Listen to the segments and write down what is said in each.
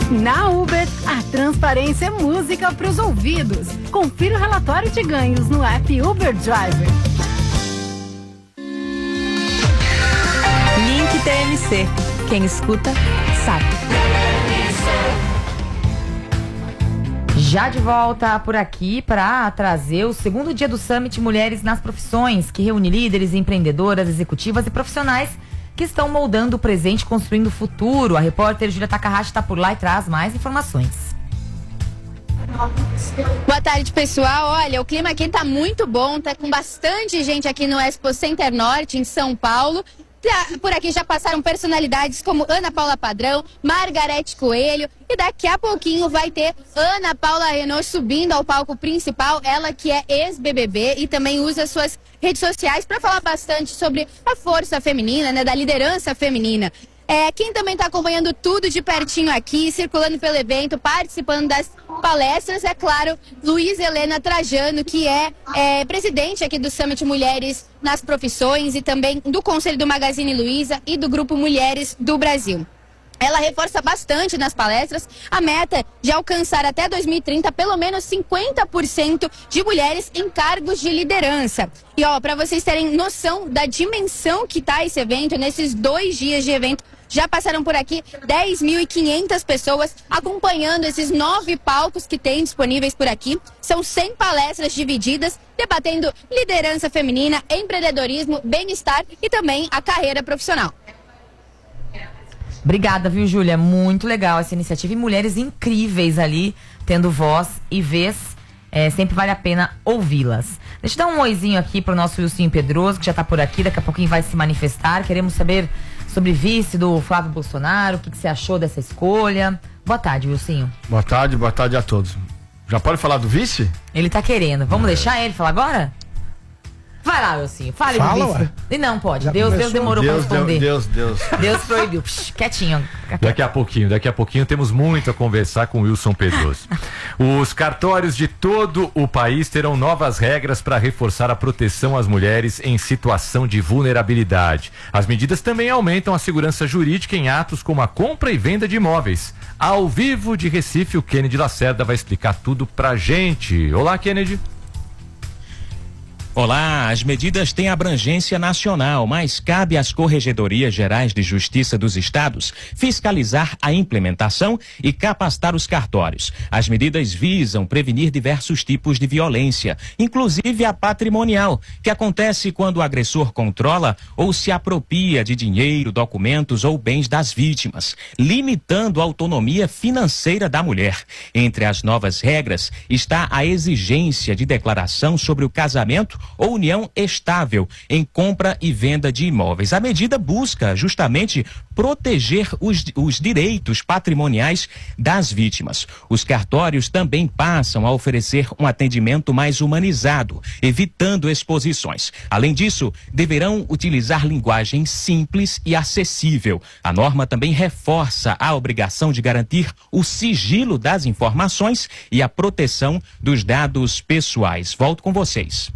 Na Uber, a transparência é música para os ouvidos. Confira o relatório de ganhos no app Uber Driver. Link TMC. Quem escuta, sabe. Já de volta por aqui para trazer o segundo dia do Summit Mulheres nas Profissões, que reúne líderes, empreendedoras, executivas e profissionais que estão moldando o presente e construindo o futuro. A repórter Júlia Takahashi está por lá e traz mais informações. Boa tarde, pessoal. Olha, o clima aqui tá muito bom, tá com bastante gente aqui no Expo Center Norte, em São Paulo. Por aqui já passaram personalidades como Ana Paula Padrão, Margarete Coelho, e daqui a pouquinho vai ter Ana Paula Renault subindo ao palco principal, ela que é ex-BBB e também usa suas redes sociais para falar bastante sobre a força feminina, né, da liderança feminina. Quem também está acompanhando tudo de pertinho aqui, circulando pelo evento, participando das palestras, é claro, Luísa Helena Trajano, que é presidente aqui do Summit Mulheres nas Profissões e também do Conselho do Magazine Luiza e do Grupo Mulheres do Brasil. Ela reforça bastante nas palestras a meta de alcançar até 2030 pelo menos 50% de mulheres em cargos de liderança. E para vocês terem noção da dimensão que tá esse evento, nesses 2 dias de evento, já passaram por aqui 10.500 pessoas acompanhando esses 9 palcos que tem disponíveis por aqui. São 100 palestras divididas, debatendo liderança feminina, empreendedorismo, bem-estar e também a carreira profissional. Obrigada, viu, Júlia? Muito legal essa iniciativa e mulheres incríveis ali, tendo voz e vez. Sempre vale a pena ouvi-las. Deixa eu dar um oizinho aqui pro nosso Wilson Pedroso, que já tá por aqui, daqui a pouquinho vai se manifestar. Queremos saber sobre vice do Flávio Bolsonaro, o que você achou dessa escolha. Boa tarde, Wilson. Boa tarde a todos. Já pode falar do vice? Ele tá querendo. Vamos deixar ele falar agora? Vai lá, Wilson. Fale do vice. E não pode. Deus demorou pra responder. Deus proibiu. Quietinho. Daqui a pouquinho temos muito a conversar com o Wilson Pedroso. Os cartórios de todo o país terão novas regras para reforçar a proteção às mulheres em situação de vulnerabilidade. As medidas também aumentam a segurança jurídica em atos como a compra e venda de imóveis. Ao vivo de Recife, o Kennedy Lacerda vai explicar tudo pra gente. Olá, Kennedy. Olá, as medidas têm abrangência nacional, mas cabe às Corregedorias Gerais de Justiça dos Estados fiscalizar a implementação e capacitar os cartórios. As medidas visam prevenir diversos tipos de violência, inclusive a patrimonial, que acontece quando o agressor controla ou se apropria de dinheiro, documentos ou bens das vítimas, limitando a autonomia financeira da mulher. Entre as novas regras está a exigência de declaração sobre o casamento ou união estável em compra e venda de imóveis. A medida busca justamente proteger os direitos patrimoniais das vítimas. Os cartórios também passam a oferecer um atendimento mais humanizado, evitando exposições. Além disso, deverão utilizar linguagem simples e acessível. A norma também reforça a obrigação de garantir o sigilo das informações e a proteção dos dados pessoais. Volto com vocês.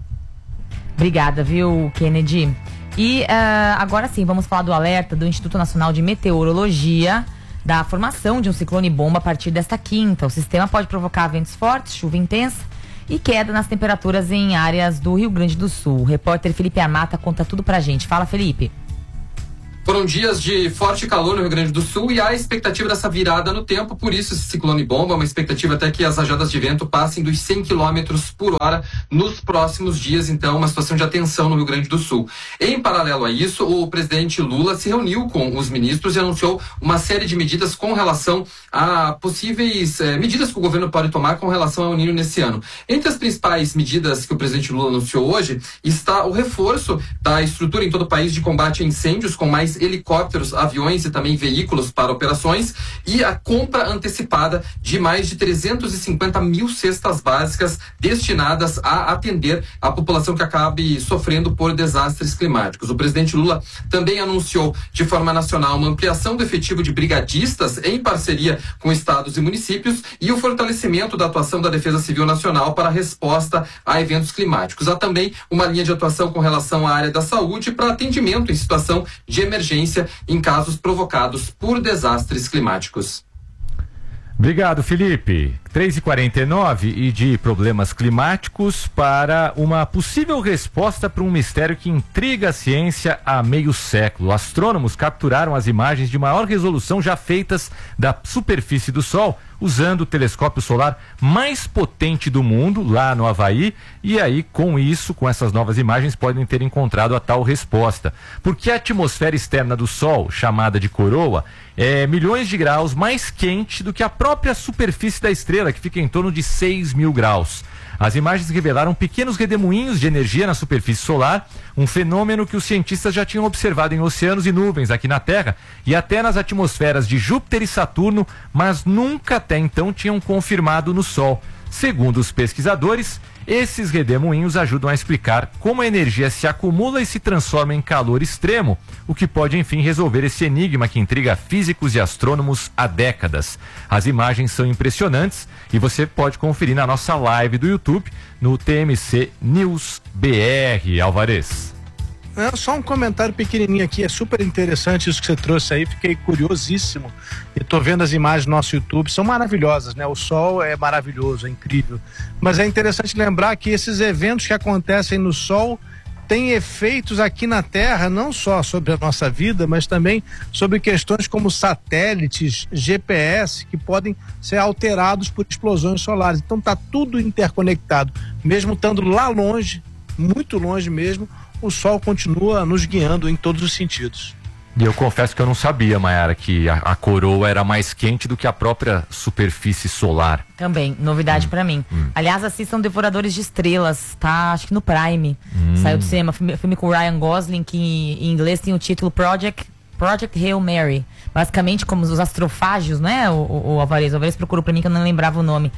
Obrigada, viu, Kennedy? E agora sim, vamos falar do alerta do Instituto Nacional de Meteorologia da formação de um ciclone bomba a partir desta quinta. O sistema pode provocar ventos fortes, chuva intensa e queda nas temperaturas em áreas do Rio Grande do Sul. O repórter Felipe Armata conta tudo pra gente. Fala, Felipe. Foram dias de forte calor no Rio Grande do Sul e há a expectativa dessa virada no tempo, por isso esse ciclone bomba, uma expectativa até que as rajadas de vento passem dos 100 km por hora nos próximos dias, então uma situação de atenção no Rio Grande do Sul. Em paralelo a isso, o presidente Lula se reuniu com os ministros e anunciou uma série de medidas com relação a possíveis medidas que o governo pode tomar com relação ao El Niño nesse ano. Entre as principais medidas que o presidente Lula anunciou hoje está o reforço da estrutura em todo o país de combate a incêndios, com mais helicópteros, aviões e também veículos para operações, e a compra antecipada de mais de 350 mil cestas básicas destinadas a atender a população que acabe sofrendo por desastres climáticos. O presidente Lula também anunciou de forma nacional uma ampliação do efetivo de brigadistas em parceria com estados e municípios e o fortalecimento da atuação da Defesa Civil Nacional para a resposta a eventos climáticos. Há também uma linha de atuação com relação à área da saúde para atendimento em situação de emergência em casos provocados por desastres climáticos. Obrigado, Felipe. 3h49 e de problemas climáticos para uma possível resposta para um mistério que intriga a ciência há meio século. Astrônomos capturaram as imagens de maior resolução já feitas da superfície do Sol, usando o telescópio solar mais potente do mundo, lá no Havaí, e aí com isso, com essas novas imagens, podem ter encontrado a tal resposta. Porque a atmosfera externa do Sol, chamada de coroa, é milhões de graus mais quente do que a própria superfície da estrela, que fica em torno de 6.000 graus. As imagens revelaram pequenos redemoinhos de energia na superfície solar, um fenômeno que os cientistas já tinham observado em oceanos e nuvens aqui na Terra e até nas atmosferas de Júpiter e Saturno, mas nunca até então tinham confirmado no Sol. Segundo os pesquisadores, esses redemoinhos ajudam a explicar como a energia se acumula e se transforma em calor extremo, o que pode, enfim, resolver esse enigma que intriga físicos e astrônomos há décadas. As imagens são impressionantes e você pode conferir na nossa live do YouTube no TMC News BR. Alvarez. Só um comentário pequenininho aqui, é super interessante isso que você trouxe aí, fiquei curiosíssimo e tô vendo as imagens do nosso YouTube, são maravilhosas, né? O Sol é maravilhoso, é incrível, mas é interessante lembrar que esses eventos que acontecem no Sol têm efeitos aqui na Terra, não só sobre a nossa vida, mas também sobre questões como satélites, GPS, que podem ser alterados por explosões solares. Então tá tudo interconectado, mesmo estando lá longe, muito longe mesmo, o Sol continua nos guiando em todos os sentidos. E eu confesso que eu não sabia, Mayara, que a coroa era mais quente do que a própria superfície solar. Também, novidade pra mim. Aliás, assistam Devoradores de Estrelas, tá? Acho que no Prime. Saiu do cinema, filme com o Ryan Gosling, que em inglês tem o título Project Hail Mary. Basicamente como os astrofágios, não é? O Alvarez procurou pra mim que eu não lembrava o nome.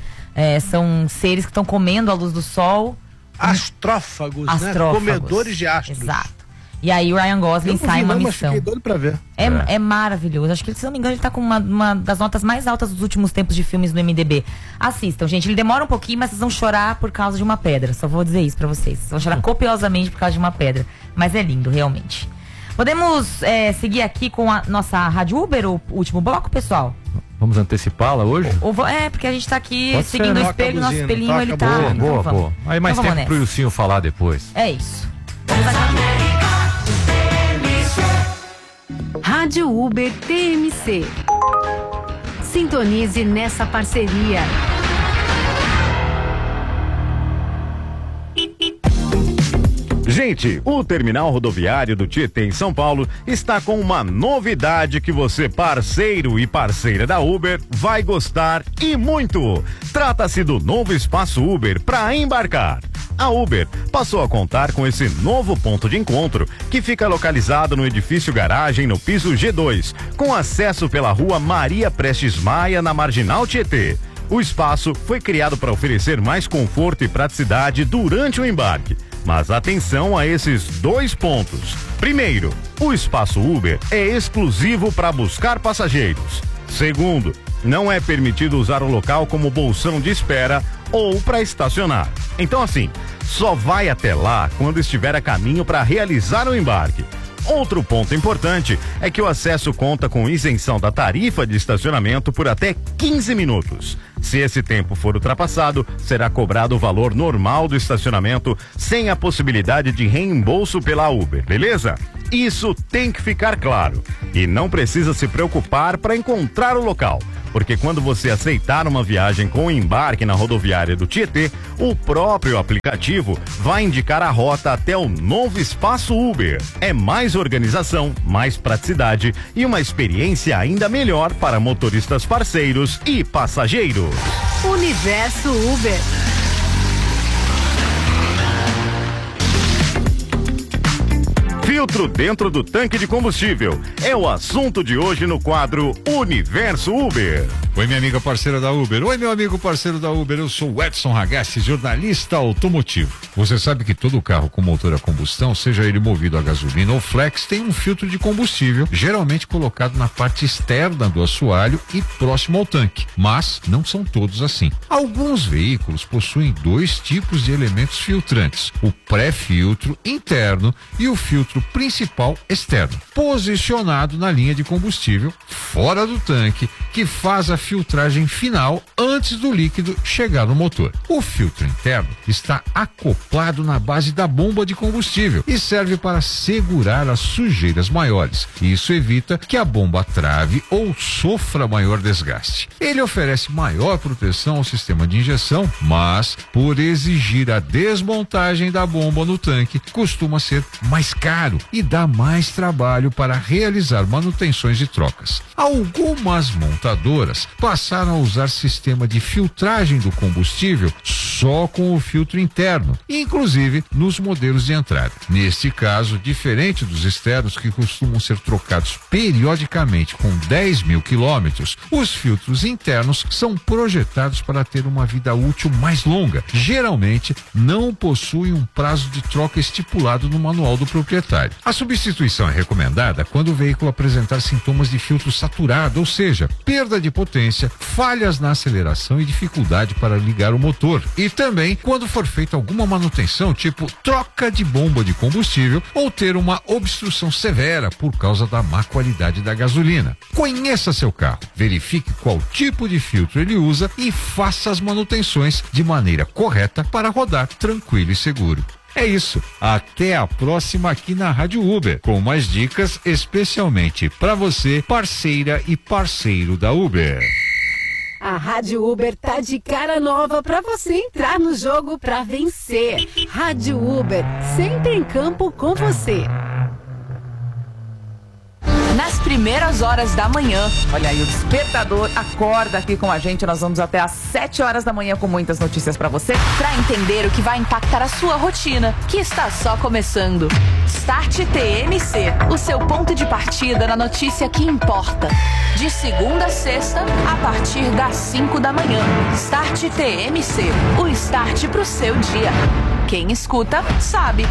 São seres que estão comendo a luz do Sol. Astrófagos, né? Comedores de astros. Exato. E aí o Ryan Gosling sai uma missão. Fiquei doido pra ver. É maravilhoso. Acho que, se não me engano, ele tá com uma das notas mais altas dos últimos tempos de filmes no MDB. Assistam, gente. Ele demora um pouquinho, mas vocês vão chorar por causa de uma pedra. Só vou dizer isso pra vocês. Vocês vão chorar copiosamente por causa de uma pedra. Mas é lindo, realmente. Podemos seguir aqui com a nossa Rádio Uber, o último bloco, pessoal? Vamos antecipá-la hoje? Porque a gente tá aqui seguindo o espelho, nosso espelhinho, ele tá... Boa. Aí mais tempo pro Ilcinho falar depois. É isso. Vamos aqui. Rádio Uber TMC. Sintonize nessa parceria. Gente, o terminal rodoviário do Tietê em São Paulo está com uma novidade que você, parceiro e parceira da Uber, vai gostar e muito. Trata-se do novo espaço Uber para embarcar. A Uber passou a contar com esse novo ponto de encontro, que fica localizado no edifício garagem no piso G2, com acesso pela rua Maria Prestes Maia, na Marginal Tietê. O espaço foi criado para oferecer mais conforto e praticidade durante o embarque. Mas atenção a esses dois pontos. Primeiro, o espaço Uber é exclusivo para buscar passageiros. Segundo, não é permitido usar o local como bolsão de espera ou para estacionar. Então, assim, só vai até lá quando estiver a caminho para realizar o embarque. Outro ponto importante é que o acesso conta com isenção da tarifa de estacionamento por até 15 minutos. Se esse tempo for ultrapassado, será cobrado o valor normal do estacionamento, sem a possibilidade de reembolso pela Uber, beleza? Isso tem que ficar claro. E não precisa se preocupar para encontrar o local, porque quando você aceitar uma viagem com embarque na rodoviária do Tietê, o próprio aplicativo vai indicar a rota até o novo espaço Uber. É mais organização, mais praticidade e uma experiência ainda melhor para motoristas parceiros e passageiros. Universo Uber. Filtro dentro do tanque de combustível é o assunto de hoje no quadro Universo Uber. Oi, minha amiga parceira da Uber. Oi, meu amigo parceiro da Uber. Eu sou o Edson Ragazzi, jornalista automotivo. Você sabe que todo carro com motor a combustão, seja ele movido a gasolina ou flex, tem um filtro de combustível, geralmente colocado na parte externa do assoalho e próximo ao tanque. Mas não são todos assim. Alguns veículos possuem dois tipos de elementos filtrantes: o pré-filtro interno e o filtro principal externo, posicionado na linha de combustível fora do tanque, que faz a filtragem final antes do líquido chegar no motor. O filtro interno está acoplado na base da bomba de combustível e serve para segurar as sujeiras maiores. Isso evita que a bomba trave ou sofra maior desgaste. Ele oferece maior proteção ao sistema de injeção, mas por exigir a desmontagem da bomba no tanque, costuma ser mais caro e dá mais trabalho para realizar manutenções e trocas. Algumas montadoras passaram a usar sistema de filtragem do combustível só com o filtro interno, inclusive nos modelos de entrada. Neste caso, diferente dos externos que costumam ser trocados periodicamente com 10 mil quilômetros, os filtros internos são projetados para ter uma vida útil mais longa. Geralmente, não possuem um prazo de troca estipulado no manual do proprietário. A substituição é recomendada quando o veículo apresentar sintomas de filtro saturado, ou seja, perda de potência, falhas na aceleração e dificuldade para ligar o motor. E também quando for feita alguma manutenção, tipo troca de bomba de combustível ou ter uma obstrução severa por causa da má qualidade da gasolina. Conheça seu carro, verifique qual tipo de filtro ele usa e faça as manutenções de maneira correta para rodar tranquilo e seguro. É isso. Até a próxima aqui na Rádio Uber, com mais dicas especialmente para você, parceira e parceiro da Uber. A Rádio Uber tá de cara nova pra você entrar no jogo pra vencer. Rádio Uber, sempre em campo com você. Nas primeiras horas da manhã, olha aí, o despertador acorda aqui com a gente. Nós vamos até às 7 horas da manhã com muitas notícias pra você, pra entender o que vai impactar a sua rotina, que está só começando. Start TMC, o seu ponto de partida na notícia que importa. De segunda a sexta, a partir das 5 da manhã. Start TMC, o start pro seu dia. Quem escuta, sabe.